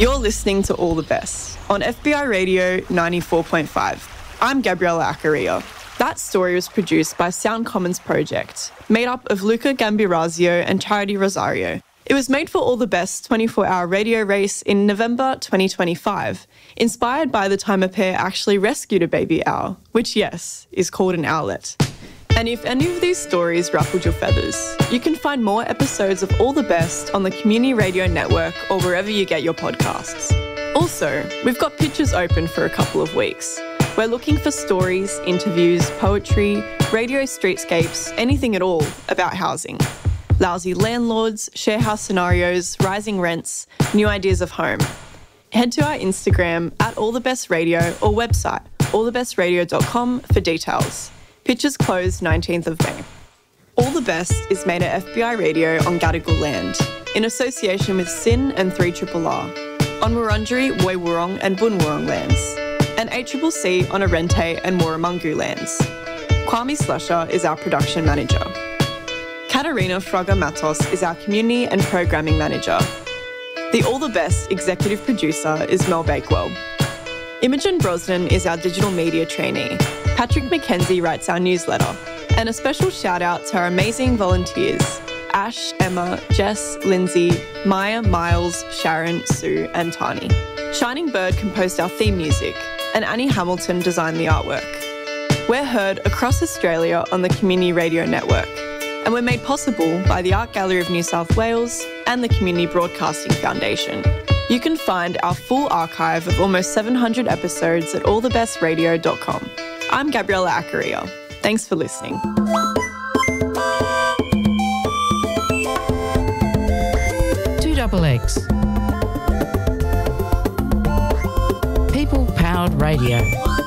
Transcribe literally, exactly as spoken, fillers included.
You're listening to All the Best on F B I Radio ninety-four point five. I'm Gabriella Accaria. That story was produced by Sound Commons Project, made up of Luca Gambirazio and Charity Rosario. It was made for All the Best twenty-four hour radio race in November twenty twenty-five, inspired by the time a pair actually rescued a baby owl, which, yes, is called an owlet. And if any of these stories ruffled your feathers, you can find more episodes of All the Best on the Community Radio Network or wherever you get your podcasts. Also, we've got pitches open for a couple of weeks. We're looking for stories, interviews, poetry, radio streetscapes, anything at all about housing. Lousy landlords, share house scenarios, rising rents, new ideas of home. Head to our Instagram at allthebestradio or website all the best radio dot com for details. Pitches close nineteenth of May. All the Best is made at F B I Radio on Gadigal land, in association with S I N and three R R R, on Wurundjeri, Woiwurrung and Bunwurrung lands, and A C C C on Arrente and Mooramungu lands. Kwame Slusher is our production manager. Katarina Fraga Matos is our community and programming manager. The All the Best executive producer is Mel Bakewell. Imogen Brosnan is our digital media trainee. Patrick McKenzie writes our newsletter. And a special shout out to our amazing volunteers, Ash, Emma, Jess, Lindsay, Maya, Miles, Sharon, Sue and Tani. Shining Bird composed our theme music and Annie Hamilton designed the artwork. We're heard across Australia on the Community Radio Network, and we're made possible by the Art Gallery of New South Wales and the Community Broadcasting Foundation. You can find our full archive of almost seven hundred episodes at all the best radio dot com. I'm Gabriella Accaria. Thanks for listening. Two double X. People-powered radio.